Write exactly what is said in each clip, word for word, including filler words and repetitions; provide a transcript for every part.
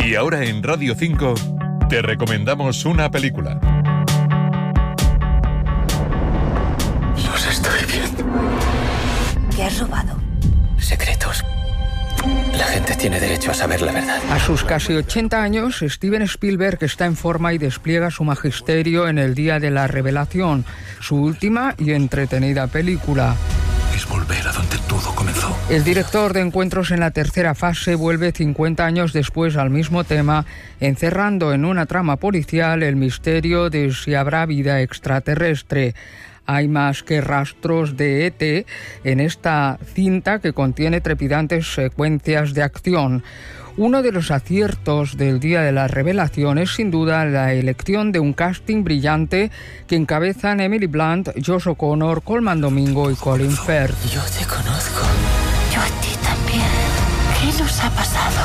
Y ahora en Radio cinco te recomendamos una película. Los estoy viendo. ¿Qué has robado? Secretos. La gente tiene derecho a saber la verdad. A sus casi ochenta años, Steven Spielberg está en forma y despliega su magisterio en el Día de la Revelación, su última y entretenida película. Es volver a donde todo comenzó. El director de Encuentros en la tercera fase vuelve cincuenta años después al mismo tema, encerrando en una trama policial el misterio de si habrá vida extraterrestre. Hay más que rastros de E T en esta cinta que contiene trepidantes secuencias de acción. Uno de los aciertos del Día de la Revelación es sin duda la elección de un casting brillante que encabezan Emily Blunt, Josh O'Connor, Colman Domingo y Colin Firth. Yo te conozco. Yo a ti también. ¿Qué nos ha pasado?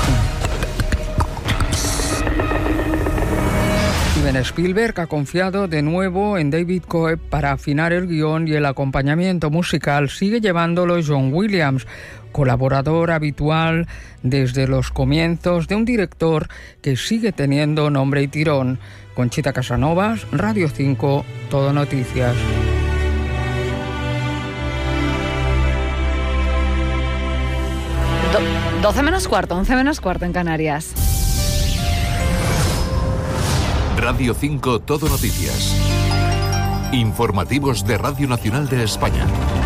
Steven Spielberg ha confiado de nuevo en David Coeb para afinar el guión y el acompañamiento musical. Sigue llevándolo John Williams, colaborador habitual desde los comienzos de un director que sigue teniendo nombre y tirón. Conchita Casanovas, Radio cinco, Todo Noticias. Do- doce menos cuarto, once menos cuarto en Canarias. Radio cinco Todo Noticias. Informativos de Radio Nacional de España.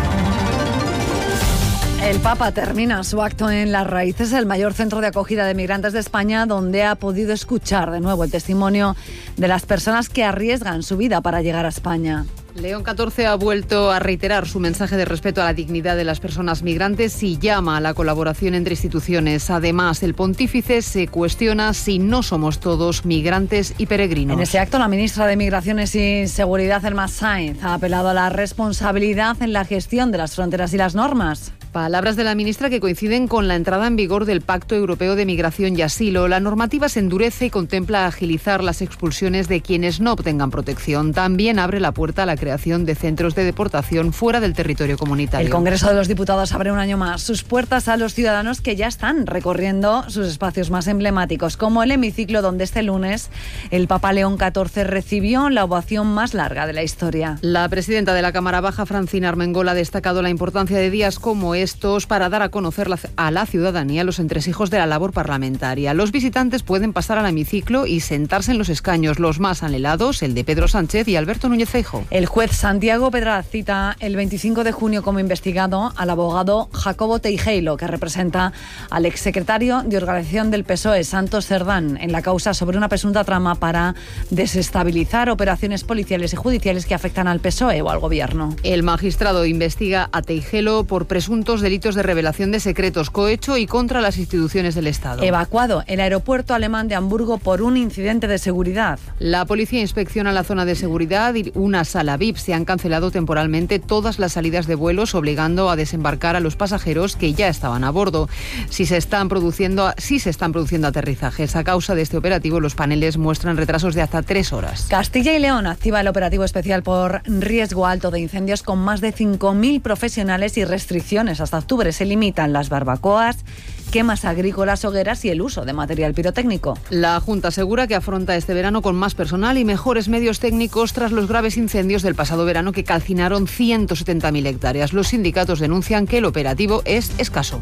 El Papa termina su acto en Las Raíces, el mayor centro de acogida de migrantes de España, donde ha podido escuchar de nuevo el testimonio de las personas que arriesgan su vida para llegar a España. León catorce ha vuelto a reiterar su mensaje de respeto a la dignidad de las personas migrantes y llama a la colaboración entre instituciones. Además, el pontífice se cuestiona si no somos todos migrantes y peregrinos. En ese acto, la ministra de Migraciones y Seguridad, Elma Sainz, ha apelado a la responsabilidad en la gestión de las fronteras y las normas. Palabras de la ministra que coinciden con la entrada en vigor del Pacto Europeo de Migración y Asilo. La normativa se endurece y contempla agilizar las expulsiones de quienes no obtengan protección. También abre la puerta a la creación de centros de deportación fuera del territorio comunitario. El Congreso de los Diputados abre un año más sus puertas a los ciudadanos que ya están recorriendo sus espacios más emblemáticos, como el hemiciclo donde este lunes el Papa León catorce recibió la ovación más larga de la historia. La presidenta de la Cámara Baja, Francina Armengol, ha destacado la importancia de días como estos para dar a conocer a la ciudadanía los entresijos de la labor parlamentaria. Los visitantes pueden pasar al hemiciclo y sentarse en los escaños, los más anhelados, el de Pedro Sánchez y Alberto Núñez Feijóo. El juez Santiago Pedraz cita el veinticinco de junio como investigado al abogado Jacobo Teijeiro, que representa al exsecretario de Organización del P S O E, Santos Cerdán, en la causa sobre una presunta trama para desestabilizar operaciones policiales y judiciales que afectan al P S O E o al gobierno. El magistrado investiga a Teijeiro por presuntos delitos de revelación de secretos, cohecho y contra las instituciones del Estado. Evacuado el aeropuerto alemán de Hamburgo por un incidente de seguridad. La policía inspecciona la zona de seguridad y una sala V I P. Se han cancelado temporalmente todas las salidas de vuelos, obligando a desembarcar a los pasajeros que ya estaban a bordo. Si se están produciendo, si se están produciendo aterrizajes. A causa de este operativo, los paneles muestran retrasos de hasta tres horas. Castilla y León activa el operativo especial por riesgo alto de incendios con más de cinco mil profesionales y restricciones. Hasta octubre se limitan las barbacoas, quemas agrícolas, hogueras y el uso de material pirotécnico. La Junta asegura que afronta este verano con más personal y mejores medios técnicos tras los graves incendios del pasado verano que calcinaron ciento setenta mil hectáreas. Los sindicatos denuncian que el operativo es escaso.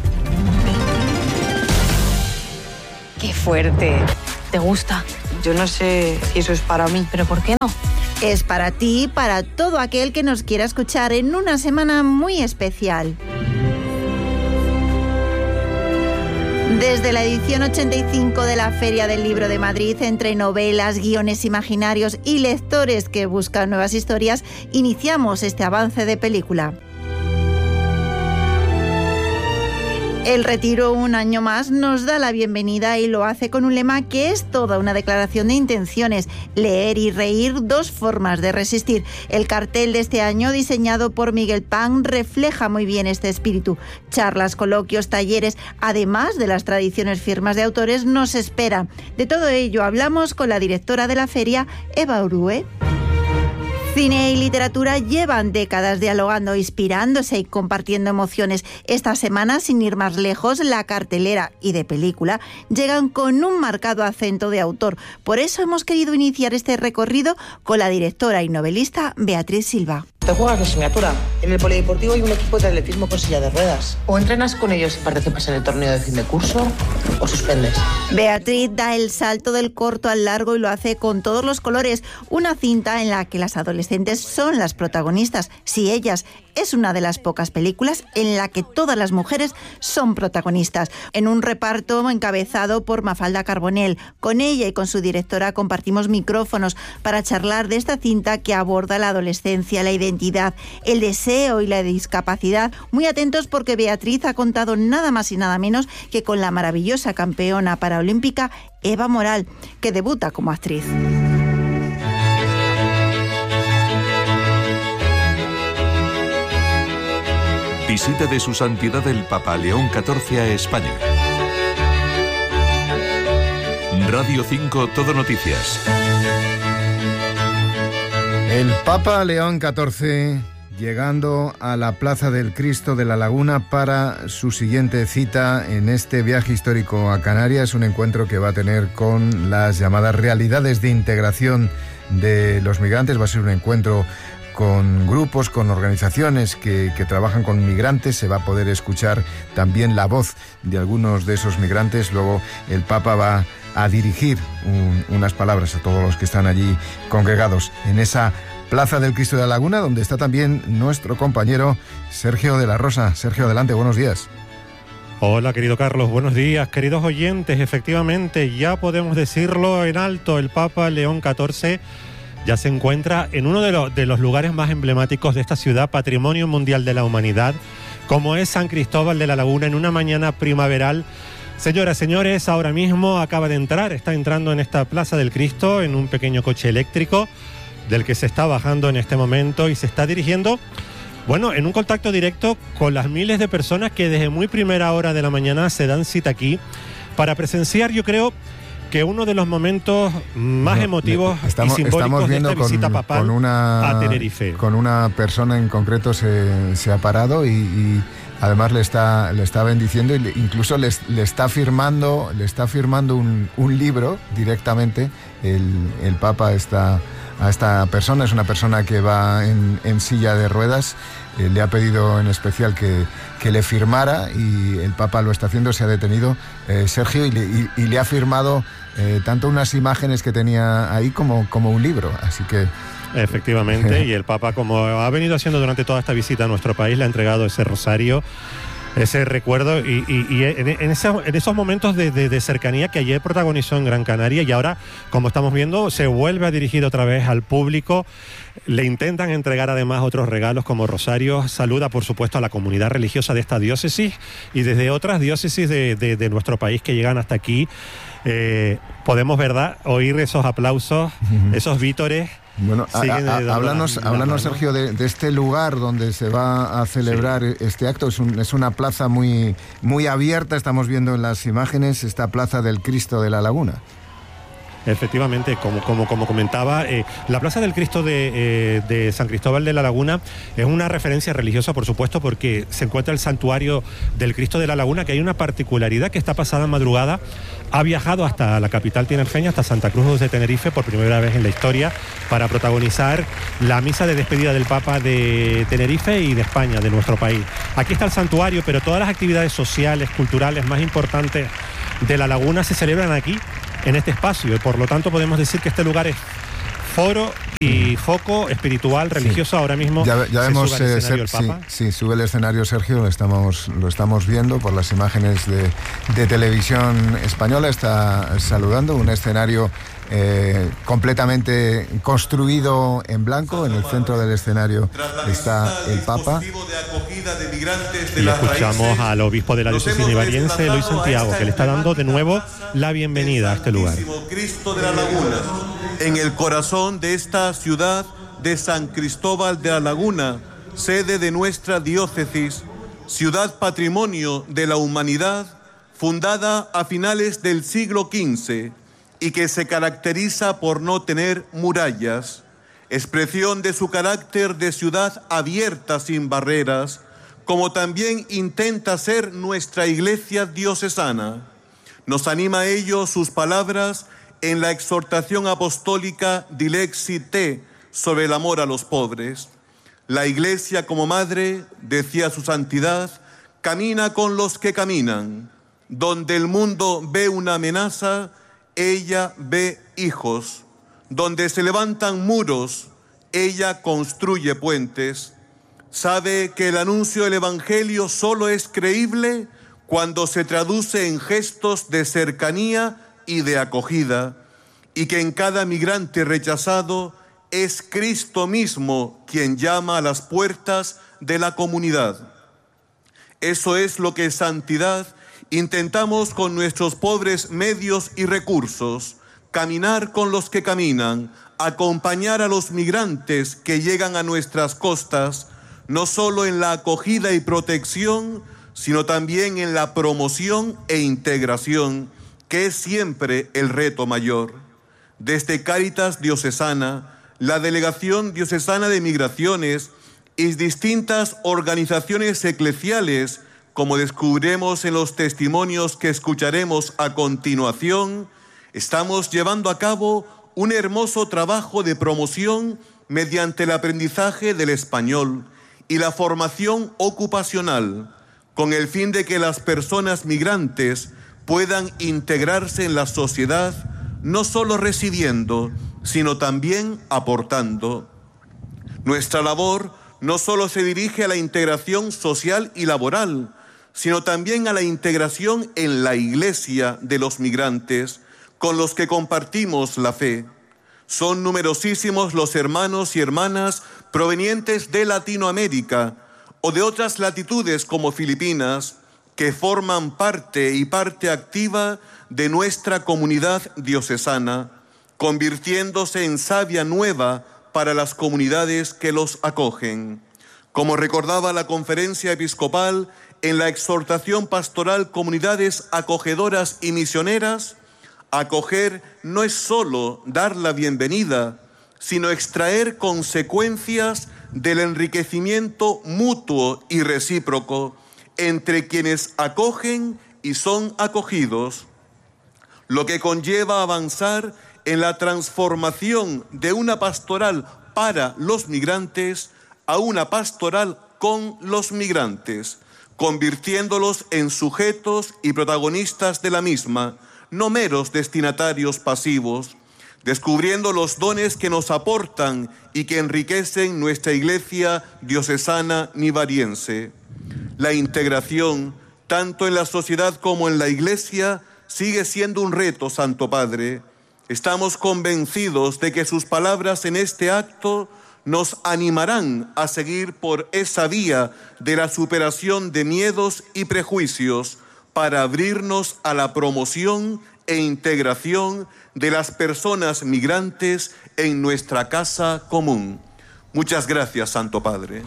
¡Qué fuerte! ¿Te gusta? Yo no sé si eso es para mí, pero ¿por qué no? Es para ti y para todo aquel que nos quiera escuchar en una semana muy especial. Desde la edición ochenta y cinco de la Feria del Libro de Madrid, entre novelas, guiones imaginarios y lectores que buscan nuevas historias, iniciamos este avance de película. El Retiro, un año más, nos da la bienvenida y lo hace con un lema que es toda una declaración de intenciones: leer y reír, dos formas de resistir. El cartel de este año, diseñado por Miguel Pan, refleja muy bien este espíritu. Charlas, coloquios, talleres, además de las tradiciones firmas de autores, nos esperan. De todo ello hablamos con la directora de la feria, Eva Urue. Cine y literatura llevan décadas dialogando, inspirándose y compartiendo emociones. Esta semana, sin ir más lejos, la cartelera y de película llegan con un marcado acento de autor. Por eso hemos querido iniciar este recorrido con la directora y novelista Beatriz Silva. Te juegas la asignatura. En el polideportivo hay un equipo de atletismo con silla de ruedas. O entrenas con ellos y participas en el torneo de fin de curso, o suspendes. Beatriz da el salto del corto al largo y lo hace con todos los colores. Una cinta en la que las adolescentes son las protagonistas. Sí, ellas. Es una de las pocas películas en la que todas las mujeres son protagonistas. En un reparto encabezado por Mafalda Carbonell. Con ella y con su directora compartimos micrófonos para charlar de esta cinta que aborda la adolescencia, la identidad, el deseo y la discapacidad. Muy atentos porque Beatriz ha contado nada más y nada menos que con la maravillosa campeona paraolímpica Eva Moral, que debuta como actriz. Visita de su santidad el Papa León catorce a España. Radio cinco Todo Noticias. El Papa León catorce llegando a la Plaza del Cristo de la Laguna para su siguiente cita en este viaje histórico a Canarias, un encuentro que va a tener con las llamadas realidades de integración de los migrantes. Va a ser un encuentro con grupos, con organizaciones que, que trabajan con migrantes. Se va a poder escuchar también la voz de algunos de esos migrantes. Luego el Papa va a dirigir un, unas palabras a todos los que están allí congregados en esa Plaza del Cristo de la Laguna, donde está también nuestro compañero Sergio de la Rosa. Sergio, adelante, buenos días. Hola, querido Carlos, buenos días, queridos oyentes. Efectivamente, ya podemos decirlo en alto, el Papa León catorce ya se encuentra en uno de, lo, de los lugares más emblemáticos de esta ciudad, Patrimonio Mundial de la Humanidad, como es San Cristóbal de la Laguna, en una mañana primaveral. Señoras, señores, ahora mismo acaba de entrar, está entrando en esta Plaza del Cristo en un pequeño coche eléctrico del que se está bajando en este momento y se está dirigiendo, bueno, en un contacto directo con las miles de personas que desde muy primera hora de la mañana se dan cita aquí para presenciar, yo creo, que uno de los momentos más no, emotivos estamos, y simbólicos de esta visita con, papal con una, a Tenerife. Con una persona en concreto se, se ha parado y, y además le está, le está bendiciendo y le, incluso le, le está firmando, le está firmando un, un libro directamente. El, el Papa está a esta persona, es una persona que va en, en silla de ruedas. Eh, le ha pedido en especial que, que le firmara y el Papa lo está haciendo, se ha detenido eh, Sergio y le, y, y le ha firmado eh, tanto unas imágenes que tenía ahí como, como un libro, así que... Efectivamente, y el Papa, como ha venido haciendo durante toda esta visita a nuestro país, le ha entregado ese rosario, ese recuerdo y, y, y en, en, ese, en esos momentos de, de, de cercanía que ayer protagonizó en Gran Canaria y ahora, como estamos viendo, se vuelve a dirigir otra vez al público. Le intentan entregar además otros regalos como rosarios. Saluda, por supuesto, a la comunidad religiosa de esta diócesis y desde otras diócesis de, de, de nuestro país que llegan hasta aquí. Eh, podemos, ¿verdad?, oír esos aplausos, uh-huh. esos vítores. Bueno, a, a, háblanos, háblanos Sergio, de, de este lugar donde se va a celebrar sí. este acto. Es, un, es una plaza muy, muy abierta, estamos viendo en las imágenes esta Plaza del Cristo de la Laguna. Efectivamente, como, como, como comentaba, eh, la Plaza del Cristo de, eh, de San Cristóbal de la Laguna es una referencia religiosa, por supuesto, porque se encuentra el santuario del Cristo de la Laguna, que hay una particularidad que esta pasada madrugada ha viajado hasta la capital tinerfeña, hasta Santa Cruz de Tenerife, por primera vez en la historia, para protagonizar la misa de despedida del Papa de Tenerife y de España, de nuestro país. Aquí está el santuario, pero todas las actividades sociales, culturales más importantes de la Laguna se celebran aquí, en este espacio, y por lo tanto podemos decir que este lugar es foro y foco espiritual, religioso. Sí. Ahora mismo ya, ya se vemos, sube al escenario eh, el Papa. Sí, sí, sube el escenario Sergio, lo estamos, lo estamos viendo por las imágenes de, de televisión española. Está saludando un escenario eh, completamente construido en blanco. En el centro del escenario está el Papa. Y escuchamos al obispo de la diócesis nivariense, Eloy Santiago, que le está dando de nuevo la bienvenida a este lugar. Cristo de la Laguna, en el corazón de esta ciudad de San Cristóbal de la Laguna, sede de nuestra diócesis, ciudad patrimonio de la humanidad, fundada a finales del siglo quince y que se caracteriza por no tener murallas. expresión de su carácter de ciudad abierta sin barreras, como también intenta ser nuestra iglesia diocesana. Nos anima a ello sus palabras en la exhortación apostólica Dilexi Te sobre el amor a los pobres. La iglesia como madre, decía su santidad, camina con los que caminan. Donde el mundo ve una amenaza, ella ve hijos. Donde se levantan muros, ella construye puentes. Sabe que el anuncio del Evangelio solo es creíble cuando se traduce en gestos de cercanía y de acogida, y que en cada migrante rechazado es Cristo mismo quien llama a las puertas de la comunidad. Eso es lo que santidad intentamos con nuestros pobres medios y recursos: caminar con los que caminan, acompañar a los migrantes que llegan a nuestras costas, no solo en la acogida y protección, sino también en la promoción e integración, que es siempre el reto mayor. Desde Cáritas Diocesana, la Delegación Diocesana de Migraciones y distintas organizaciones eclesiales, como descubriremos en los testimonios que escucharemos a continuación, estamos llevando a cabo un hermoso trabajo de promoción mediante el aprendizaje del español y la formación ocupacional, con el fin de que las personas migrantes puedan integrarse en la sociedad, no solo residiendo, sino también aportando. Nuestra labor no solo se dirige a la integración social y laboral, sino también a la integración en la iglesia de los migrantes, con los que compartimos la fe. Son numerosísimos los hermanos y hermanas provenientes de Latinoamérica o de otras latitudes como Filipinas, que forman parte y parte activa de nuestra comunidad diocesana, convirtiéndose en savia nueva para las comunidades que los acogen. Como recordaba la Conferencia Episcopal en la exhortación pastoral Comunidades Acogedoras y Misioneras, acoger no es solo dar la bienvenida, sino extraer consecuencias del enriquecimiento mutuo y recíproco entre quienes acogen y son acogidos, lo que conlleva avanzar en la transformación de una pastoral para los migrantes a una pastoral con los migrantes, convirtiéndolos en sujetos y protagonistas de la misma, no meros destinatarios pasivos, descubriendo los dones que nos aportan y que enriquecen nuestra iglesia diocesana nivariense. La integración, tanto en la sociedad como en la iglesia, sigue siendo un reto, Santo Padre. Estamos convencidos de que sus palabras en este acto nos animarán a seguir por esa vía de la superación de miedos y prejuicios para abrirnos a la promoción e integración de las personas migrantes en nuestra casa común. Muchas gracias, Santo Padre.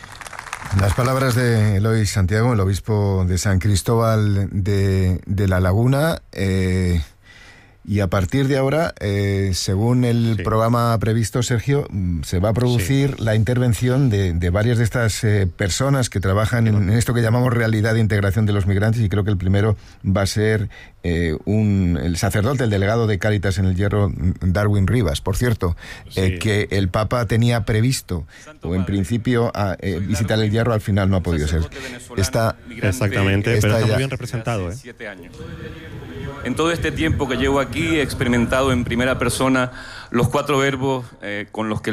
Las palabras de Eloy Santiago, el obispo de San Cristóbal de, de la Laguna. Eh, y a partir de ahora, eh, según el sí. programa previsto, Sergio, se va a producir sí. la intervención de, de varias de estas eh, personas que trabajan en, en esto que llamamos realidad de integración de los migrantes, y creo que el primero va a ser eh, un, el sacerdote, el delegado de Cáritas en el Hierro, Darwin Rivas. Por cierto, sí. eh, que el Papa tenía previsto, Santo o en Padre. principio, a, eh, visitar el Hierro, al final no ha podido ser. Está, Exactamente, está pero está ya. muy bien representado. ¿eh? Siete años. En todo este tiempo que llevo aquí he experimentado en primera persona los cuatro verbos eh, con los que